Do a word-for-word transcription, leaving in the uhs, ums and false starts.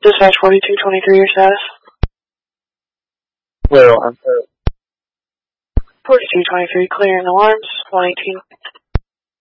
Dispatch forty-two twenty-three, your status? Well, I'm sorry. forty-two twenty-three, clearing alarms, one eighteen